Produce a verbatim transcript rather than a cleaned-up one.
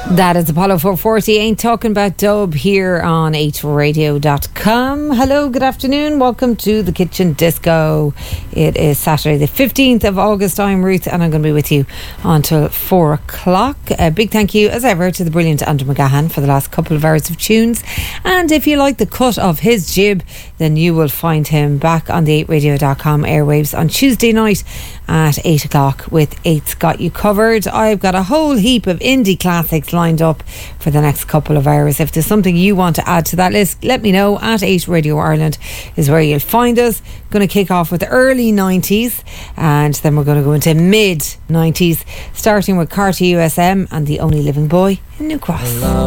That is Apollo four forty. Ain't talking about dub here on eight radio dot com. Hello, good afternoon. Welcome to the Kitchen Disco. It is Saturday the fifteenth of August. I'm Ruth and I'm going to be with you until four o'clock. A big thank you as ever to the brilliant Andrew McGahan for the last couple of hours of tunes. And if you like the cut of his jib, then you will find him back on the eight radio dot com airwaves on Tuesday night at eight o'clock with eight's Got You Covered. I've got a whole heap of indie classics lined up for the next couple of hours. If there's something you want to add to that list, let me know. At eight Radio Ireland is where you'll find us. Going to kick off with the early nineties and then we're going to go into mid nineties, starting with Carter U S M and The Only Living Boy in New Cross.